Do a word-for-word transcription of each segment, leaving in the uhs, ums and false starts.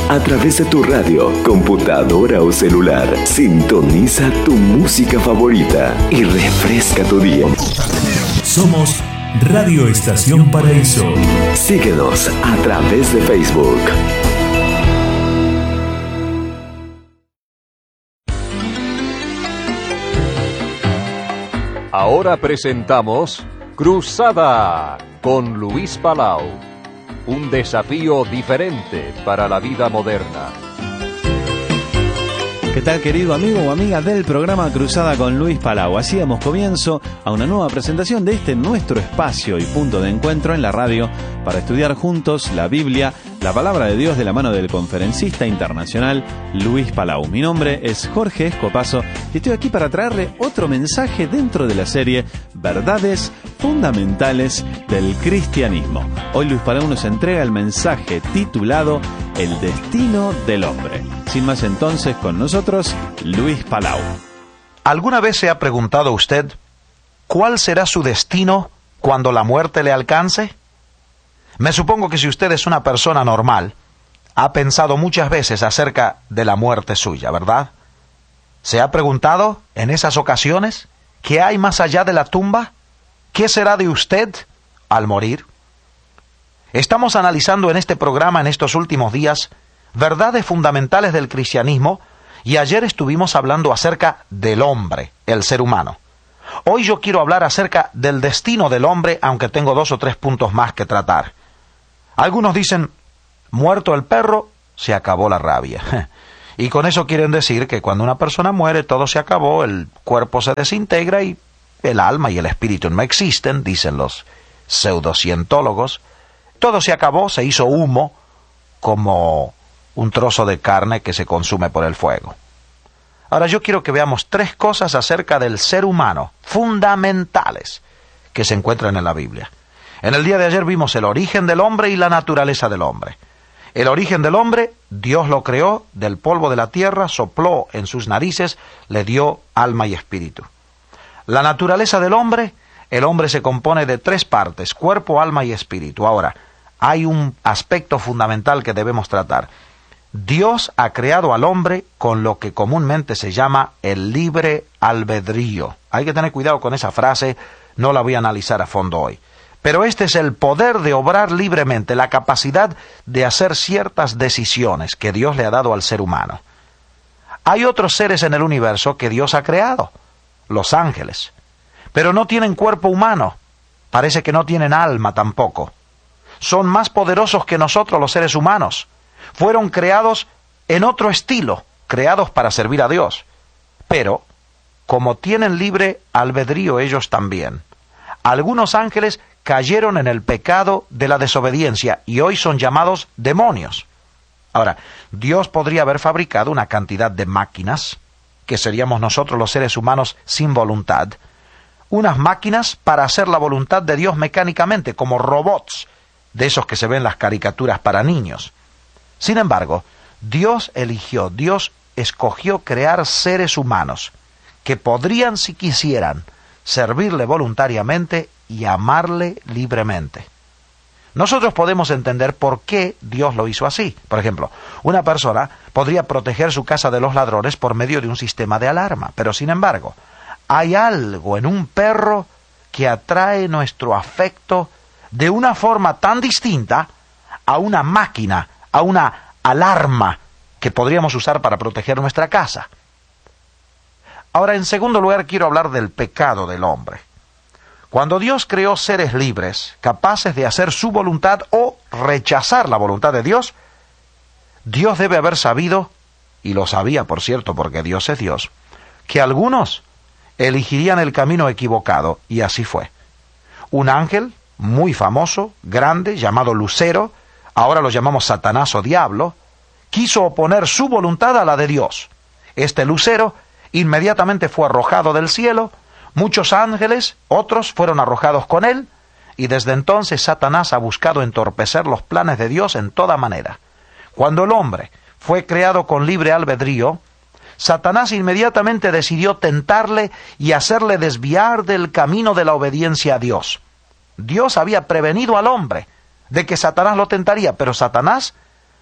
A través de tu radio, computadora o celular, sintoniza tu música favorita y refresca tu día. Somos Radio Estación Paraíso. Síguenos a través de Facebook. Ahora presentamos Cruzada con Luis Palau. Un desafío diferente para la vida moderna. ¿Qué tal, querido amigo o amiga del programa Cruzada con Luis Palau? Así damos comienzo a una nueva presentación de este nuestro espacio y punto de encuentro en la radio para estudiar juntos la Biblia, la palabra de Dios de la mano del conferencista internacional Luis Palau. Mi nombre es Jorge Escopazo y estoy aquí para traerle otro mensaje dentro de la serie Verdades Fundamentales del Cristianismo. Hoy Luis Palau nos entrega el mensaje titulado El Destino del Hombre. Sin más entonces, con nosotros, Luis Palau. ¿Alguna vez se ha preguntado usted cuál será su destino cuando la muerte le alcance? Me supongo que si usted es una persona normal, ha pensado muchas veces acerca de la muerte suya, ¿verdad? ¿Se ha preguntado en esas ocasiones qué hay más allá de la tumba? ¿Qué será de usted al morir? Estamos analizando en este programa en estos últimos días verdades fundamentales del cristianismo y ayer estuvimos hablando acerca del hombre, el ser humano. Hoy yo quiero hablar acerca del destino del hombre, aunque tengo dos o tres puntos más que tratar. Algunos dicen, muerto el perro, se acabó la rabia. Y con eso quieren decir que cuando una persona muere todo se acabó, el cuerpo se desintegra y el alma y el espíritu no existen, dicen los pseudocientólogos. Todo se acabó, se hizo humo, como un trozo de carne que se consume por el fuego. Ahora yo quiero que veamos tres cosas acerca del ser humano, fundamentales, que se encuentran en la Biblia. En el día de ayer vimos el origen del hombre y la naturaleza del hombre. El origen del hombre, Dios lo creó del polvo de la tierra, sopló en sus narices, le dio alma y espíritu. La naturaleza del hombre, el hombre se compone de tres partes, cuerpo, alma y espíritu. Ahora, hay un aspecto fundamental que debemos tratar. Dios ha creado al hombre con lo que comúnmente se llama el libre albedrío. Hay que tener cuidado con esa frase, no la voy a analizar a fondo hoy. Pero este es el poder de obrar libremente, la capacidad de hacer ciertas decisiones que Dios le ha dado al ser humano. Hay otros seres en el universo que Dios ha creado, los ángeles, pero no tienen cuerpo humano, parece que no tienen alma tampoco. Son más poderosos que nosotros los seres humanos. Fueron creados en otro estilo, creados para servir a Dios. Pero, como tienen libre albedrío ellos también, algunos ángeles cayeron en el pecado de la desobediencia y hoy son llamados demonios. Ahora, Dios podría haber fabricado una cantidad de máquinas, que seríamos nosotros los seres humanos sin voluntad, unas máquinas para hacer la voluntad de Dios mecánicamente, como robots, de esos que se ven en las caricaturas para niños. Sin embargo, Dios eligió, Dios escogió crear seres humanos que podrían, si quisieran, servirle voluntariamente y amarle libremente. Nosotros podemos entender por qué Dios lo hizo así. Por ejemplo, una persona podría proteger su casa de los ladrones por medio de un sistema de alarma, pero sin embargo, hay algo en un perro que atrae nuestro afecto de una forma tan distinta a una máquina, a una alarma que podríamos usar para proteger nuestra casa. Ahora, en segundo lugar, quiero hablar del pecado del hombre. Cuando Dios creó seres libres, capaces de hacer su voluntad o rechazar la voluntad de Dios, Dios debe haber sabido, y lo sabía, por cierto, porque Dios es Dios, que algunos elegirían el camino equivocado, y así fue. Un ángel muy famoso, grande, llamado Lucero, ahora lo llamamos Satanás o Diablo, quiso oponer su voluntad a la de Dios. Este Lucero inmediatamente fue arrojado del cielo, muchos ángeles, otros fueron arrojados con él, y desde entonces Satanás ha buscado entorpecer los planes de Dios en toda manera. Cuando el hombre fue creado con libre albedrío, Satanás inmediatamente decidió tentarle y hacerle desviar del camino de la obediencia a Dios. Dios había prevenido al hombre de que Satanás lo tentaría, pero Satanás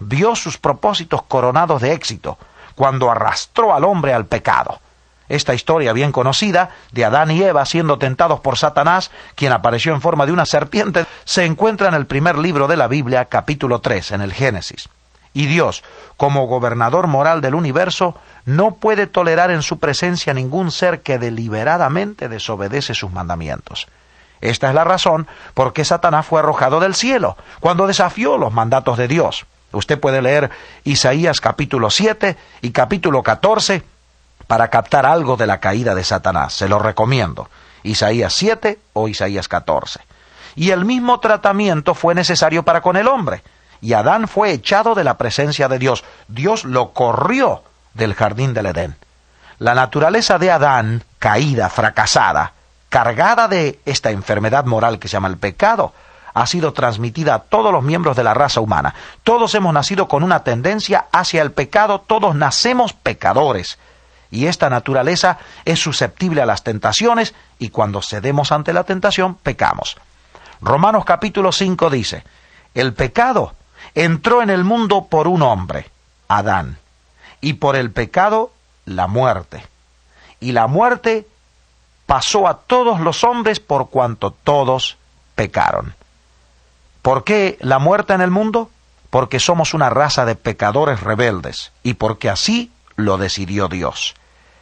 vio sus propósitos coronados de éxito cuando arrastró al hombre al pecado. Esta historia bien conocida de Adán y Eva siendo tentados por Satanás, quien apareció en forma de una serpiente, se encuentra en el primer libro de la Biblia, capítulo tres, en el Génesis. Y Dios, como gobernador moral del universo, no puede tolerar en su presencia ningún ser que deliberadamente desobedece sus mandamientos. Esta es la razón por qué Satanás fue arrojado del cielo, cuando desafió los mandatos de Dios. Usted puede leer Isaías capítulo siete y capítulo catorce para captar algo de la caída de Satanás. Se lo recomiendo. Isaías siete o Isaías catorce. Y el mismo tratamiento fue necesario para con el hombre. Y Adán fue echado de la presencia de Dios. Dios lo corrió del jardín del Edén. La naturaleza de Adán, caída, fracasada, cargada de esta enfermedad moral que se llama el pecado, ha sido transmitida a todos los miembros de la raza humana. Todos hemos nacido con una tendencia hacia el pecado, todos nacemos pecadores. Y esta naturaleza es susceptible a las tentaciones, y cuando cedemos ante la tentación, pecamos. Romanos capítulo cinco dice, el pecado entró en el mundo por un hombre, Adán, y por el pecado la muerte. Y la muerte pasó a todos los hombres por cuanto todos pecaron. ¿Por qué la muerte en el mundo? Porque somos una raza de pecadores rebeldes, y porque así lo decidió Dios.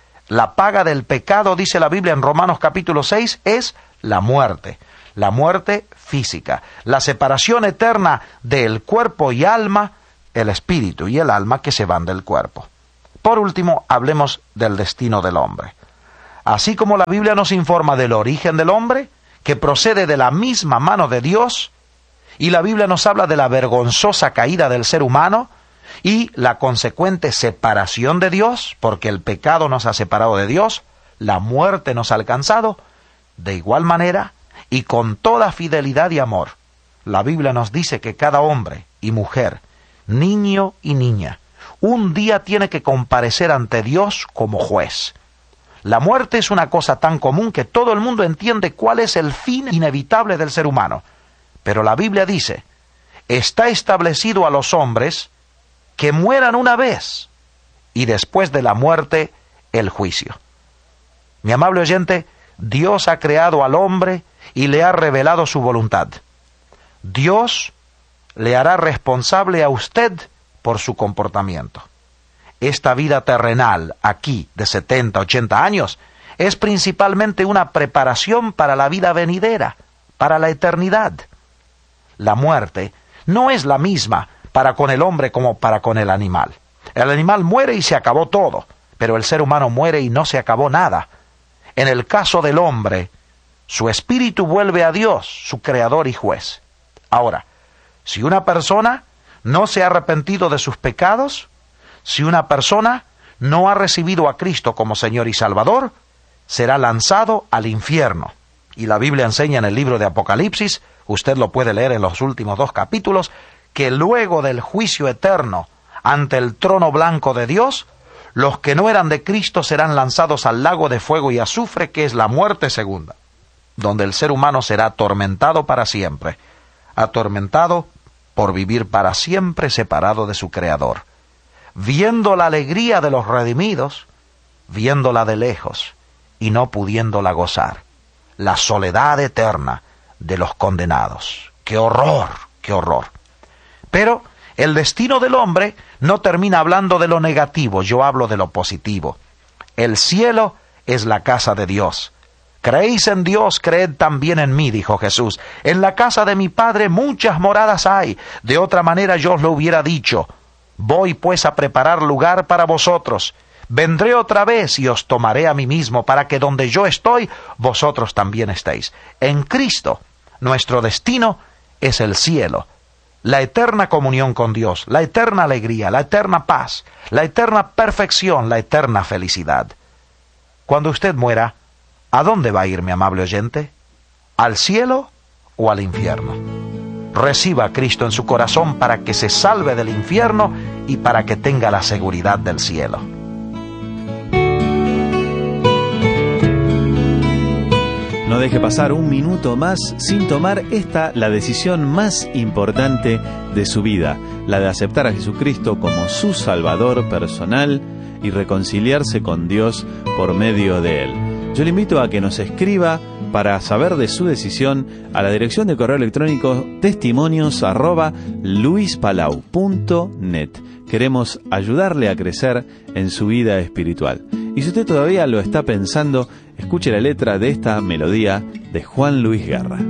La paga del pecado, dice la Biblia en Romanos capítulo seis, es la muerte. La muerte física, la separación eterna del cuerpo y alma, el espíritu y el alma que se van del cuerpo. Por último, hablemos del destino del hombre. Así como la Biblia nos informa del origen del hombre, que procede de la misma mano de Dios, y la Biblia nos habla de la vergonzosa caída del ser humano, y la consecuente separación de Dios, porque el pecado nos ha separado de Dios, la muerte nos ha alcanzado, de igual manera, y con toda fidelidad y amor, la Biblia nos dice que cada hombre y mujer, niño y niña, un día tiene que comparecer ante Dios como juez. La muerte es una cosa tan común que todo el mundo entiende cuál es el fin inevitable del ser humano. Pero la Biblia dice, está establecido a los hombres que mueran una vez, y después de la muerte, el juicio. Mi amable oyente, Dios ha creado al hombre y le ha revelado su voluntad. Dios le hará responsable a usted por su comportamiento. Esta vida terrenal, aquí, de setenta, ochenta años, es principalmente una preparación para la vida venidera, para la eternidad. La muerte no es la misma para con el hombre como para con el animal. El animal muere y se acabó todo, pero el ser humano muere y no se acabó nada. En el caso del hombre, su espíritu vuelve a Dios, su creador y juez. Ahora, si una persona no se ha arrepentido de sus pecados, si una persona no ha recibido a Cristo como Señor y Salvador, será lanzado al infierno. Y la Biblia enseña en el libro de Apocalipsis, usted lo puede leer en los últimos dos capítulos, que luego del juicio eterno ante el trono blanco de Dios, los que no eran de Cristo serán lanzados al lago de fuego y azufre, que es la muerte segunda, donde el ser humano será atormentado para siempre, atormentado por vivir para siempre separado de su Creador, viendo la alegría de los redimidos, viéndola de lejos y no pudiéndola gozar, la soledad eterna de los condenados. ¡Qué horror! ¡Qué horror! Pero el destino del hombre no termina hablando de lo negativo, yo hablo de lo positivo. El cielo es la casa de Dios. Creéis en Dios, creed también en mí, dijo Jesús. En la casa de mi Padre muchas moradas hay. De otra manera yo os lo hubiera dicho. Voy pues a preparar lugar para vosotros. Vendré otra vez y os tomaré a mí mismo, para que donde yo estoy, vosotros también estéis. En Cristo, nuestro destino es el cielo. La eterna comunión con Dios, la eterna alegría, la eterna paz, la eterna perfección, la eterna felicidad. Cuando usted muera, ¿a dónde va a ir, mi amable oyente? ¿Al cielo o al infierno? Reciba a Cristo en su corazón para que se salve del infierno y para que tenga la seguridad del cielo. No deje pasar un minuto más sin tomar esta la decisión más importante de su vida, la de aceptar a Jesucristo como su Salvador personal y reconciliarse con Dios por medio de Él. Yo le invito a que nos escriba para saber de su decisión a la dirección de correo electrónico testimonios arroba luispalau punto net. Queremos ayudarle a crecer en su vida espiritual. Y si usted todavía lo está pensando, escuche la letra de esta melodía de Juan Luis Guerra.